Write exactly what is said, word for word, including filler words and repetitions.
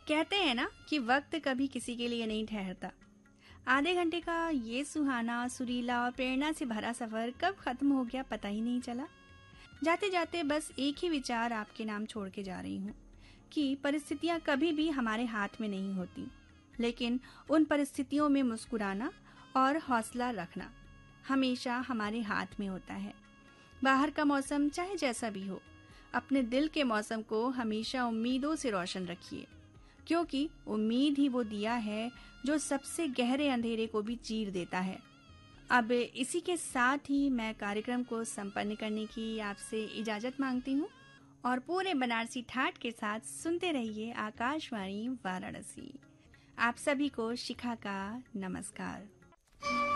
कहते हैं ना कि वक्त कभी किसी के लिए नहीं ठहरता। आधे घंटे का ये सुहाना, सुरीला और प्रेरणा से भरा सफर कब खत्म हो गया पता ही नहीं चला। जाते जाते बस एक ही विचार आपके नाम छोड़ के जा रही हूँ कि परिस्थितियाँ कभी भी हमारे हाथ में नहीं होती, लेकिन उन परिस्थितियों में मुस्कुराना और हौसला रखना हमेशा हमारे हाथ में होता है। बाहर का मौसम चाहे जैसा भी हो, अपने दिल के मौसम को हमेशा उम्मीदों से रोशन रखिए, क्योंकि उम्मीद ही वो दिया है जो सबसे गहरे अंधेरे को भी चीर देता है। अब इसी के साथ ही मैं कार्यक्रम को संपन्न करने की आपसे इजाजत मांगती हूँ और पूरे बनारसी ठाट के साथ सुनते रहिए आकाशवाणी वाराणसी। आप सभी को शिखा का नमस्कार।